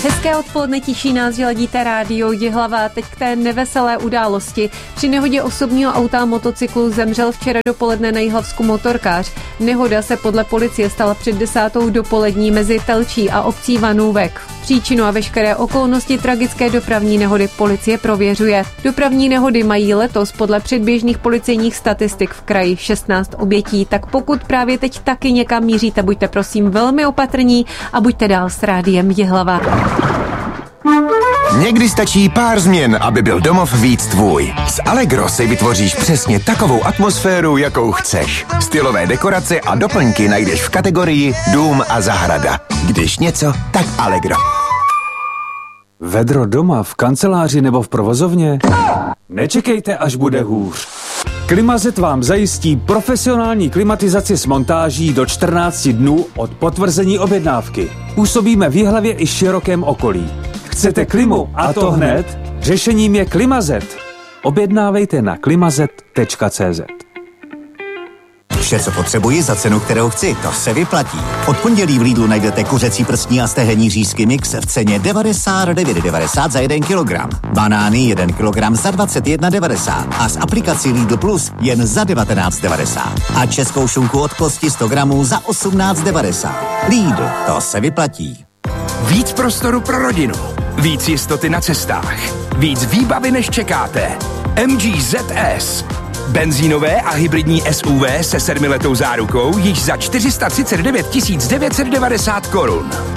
Hezké odpoledne, těší nás, že ladíte rádio Jihlava. Teď k té neveselé události. Při nehodě osobního auta a motocyklu zemřel včera dopoledne na Jihlavsku motorkář. Nehoda se podle policie stala před 10. dopolední mezi Telčí a obcí Vanůvek. Příčinu a veškeré okolnosti tragické dopravní nehody policie prověřuje. Dopravní nehody mají letos podle předběžných policejních statistik v kraji 16 obětí, tak pokud právě teď taky někam míříte, buďte prosím velmi opatrní a buďte dál s rádiem Jihlava. Někdy stačí pár změn, aby byl domov víc tvůj. S Allegro si vytvoříš přesně takovou atmosféru, jakou chceš. Stylové dekorace a doplňky najdeš v kategorii Dům a zahrada. Když něco, tak Allegro. Vedro doma, v kanceláři nebo v provozovně? Nečekejte, až bude hůř. Klimazet vám zajistí profesionální klimatizaci s montáží do 14 dnů od potvrzení objednávky. Působíme v Jihlavě i širokém okolí. Chcete klimu a to hned? Řešením je Klimazet. Objednávejte na klimazet.cz. Vše, co potřebuji za cenu, kterou chci, to se vyplatí. Od pondělí v Lidlu najdete kuřecí prstní a stehenní řízky mix v ceně 99,90 za 1 kg. Banány 1 kg za 21,90 a s aplikací Lidl Plus jen za 19,90. A českou šunku od kosti 100 gramů za 18,90. Lidl, to se vyplatí. Víc prostoru pro rodinu, víc jistoty na cestách, víc výbavy než čekáte. MG ZS. Benzínové a hybridní SUV se 7letou zárukou již za 439 990 korun.